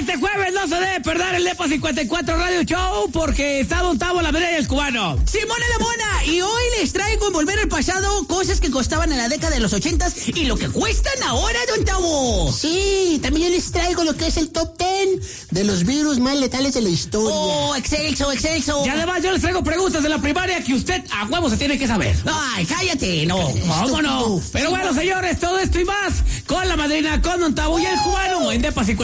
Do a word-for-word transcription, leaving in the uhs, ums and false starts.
Este jueves no se debe perder el Depa cincuenta y cuatro Radio Show porque está Don Tavo, la medalla del cubano. Simona la Mona, y hoy les traigo en Volver al Pasado cosas que costaban en la década de los ochentas y lo que cuestan ahora, Don Tavo. Sí, también yo les traigo lo que es el top ten de los virus más letales de la historia. Oh, excelso, excelso. Y además yo les traigo preguntas de la primaria que usted a huevo se tiene que saber. Ay, cállate, no. ¿Cómo no? Pero bueno, señores, todo esto y más con la madrina, con Don Tavo y el cubano en Depa cincuenta y cuatro.